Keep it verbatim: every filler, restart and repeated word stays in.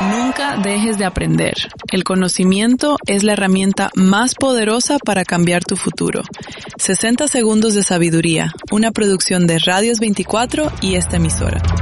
Nunca dejes de aprender. El conocimiento es la herramienta más poderosa para cambiar tu futuro. sesenta segundos de sabiduría, una producción de Radios veinticuatro y esta emisora.